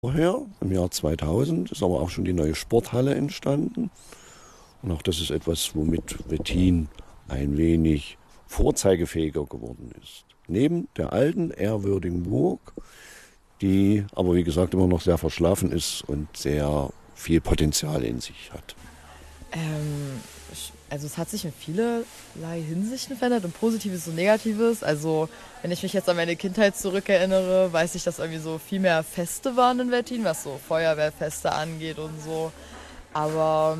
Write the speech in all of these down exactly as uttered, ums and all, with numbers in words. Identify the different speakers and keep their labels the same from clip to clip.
Speaker 1: Vorher, im Jahr zweitausend, ist aber auch schon die neue Sporthalle entstanden. Und auch das ist etwas, womit Wettin ein wenig vorzeigefähiger geworden ist. Neben der alten, ehrwürdigen Burg, die aber wie gesagt immer noch sehr verschlafen ist und sehr viel Potenzial in sich hat.
Speaker 2: Ähm, also es hat sich in vielerlei Hinsichten verändert, und Positives und Negatives. Also wenn ich mich jetzt an meine Kindheit zurückerinnere, weiß ich, dass irgendwie so viel mehr Feste waren in Wettin, was so Feuerwehrfeste angeht und so. Aber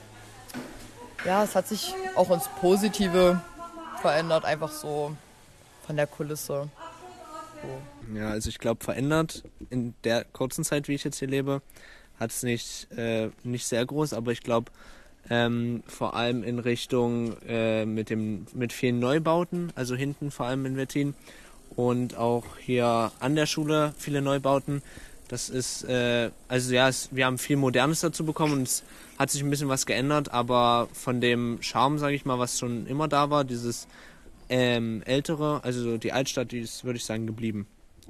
Speaker 2: ja, es hat sich auch ins Positive verändert, einfach so von der Kulisse. So.
Speaker 3: Ja, also ich glaube, verändert in der kurzen Zeit, wie ich jetzt hier lebe, hat es nicht, äh, nicht sehr groß, aber ich glaube, ähm, vor allem in Richtung äh, mit dem mit vielen Neubauten, also hinten vor allem in Wettin und auch hier an der Schule viele Neubauten. Das ist, äh, also ja, es, wir haben viel Modernes dazu bekommen und es hat sich ein bisschen was geändert, aber von dem Charme, sage ich mal, was schon immer da war, dieses ähm, ältere, also die Altstadt, die ist, würde ich sagen, geblieben.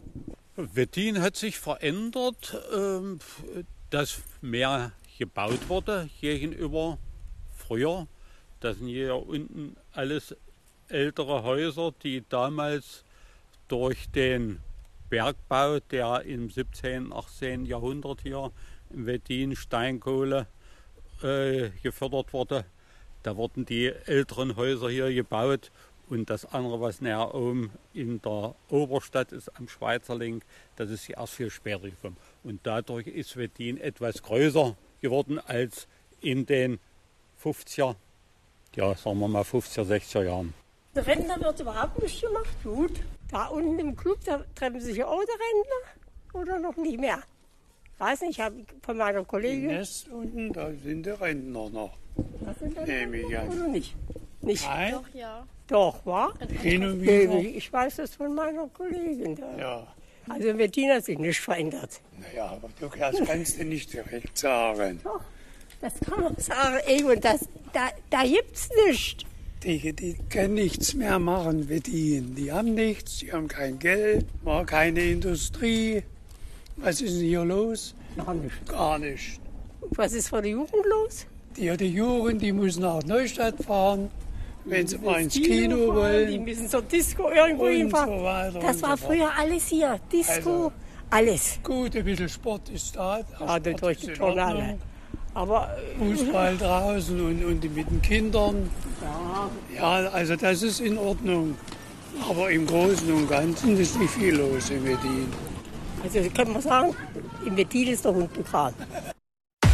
Speaker 4: Wettin hat sich verändert, ähm, dass mehr gebaut wurde gegenüber früher. Das sind hier unten alles ältere Häuser, die damals durch den Bergbau, der im siebzehnten, achtzehnten Jahrhundert hier in Wettin Steinkohle äh, gefördert wurde. Da wurden die älteren Häuser hier gebaut. Und das andere, was näher oben in der Oberstadt ist, am Schweizerling, das ist erst viel später gekommen. Und dadurch ist Wettin etwas größer geworden als in den fünfziger, ja, sagen wir mal fünfziger, sechziger Jahren.
Speaker 5: Der Rentner wird überhaupt nicht gemacht, gut. Da unten im Club, da treffen sich ja auch die Rentner oder noch nicht mehr. Ich weiß nicht, ich habe von meiner Kollegin...
Speaker 6: Im Nest unten, da sind die Rentner noch.
Speaker 5: Was sind das?
Speaker 6: Nehme ich an.
Speaker 5: Oder nicht? Nicht?
Speaker 6: Nein?
Speaker 7: Doch, ja.
Speaker 5: Doch, wa?
Speaker 6: Hin und wieder.
Speaker 5: Ich weiß das von meiner Kollegin da.
Speaker 6: Ja.
Speaker 5: Also in Wettin hat sich nicht verändert.
Speaker 6: Naja, aber du das kannst du nicht direkt sagen.
Speaker 5: Doch, das kann man sagen. Ey, und das, da, da gibt's nicht.
Speaker 6: Die, die können nichts mehr machen, Wettin. Die haben nichts, die haben kein Geld, war keine Industrie. Was ist denn hier los?
Speaker 5: Gar nicht.
Speaker 6: Gar nicht.
Speaker 5: Und was ist von der Jugend los?
Speaker 6: Die, die Jugend, die muss nach Neustadt fahren, wenn sie mal ins
Speaker 5: Kino
Speaker 6: Kino
Speaker 5: fahren,
Speaker 6: wollen.
Speaker 5: Die müssen zur Disco irgendwo
Speaker 6: Und
Speaker 5: hinfahren.
Speaker 6: so weiter
Speaker 5: Das
Speaker 6: und
Speaker 5: war
Speaker 6: so
Speaker 5: früher alles hier. Disco,
Speaker 6: Also,
Speaker 5: alles.
Speaker 6: Gut, ein bisschen Sport ist da. Der
Speaker 5: Ja,
Speaker 6: Sport
Speaker 5: durch
Speaker 6: ist
Speaker 5: die
Speaker 6: in
Speaker 5: Turnhalle.
Speaker 6: Ordnung.
Speaker 5: Aber
Speaker 6: Fußball draußen und, und mit den Kindern.
Speaker 5: ja,
Speaker 6: Ja, also das ist in Ordnung. Aber im Großen und Ganzen ist nicht viel los in Wettin.
Speaker 5: also kann man sagen, in Wettin ist der Hund begraben.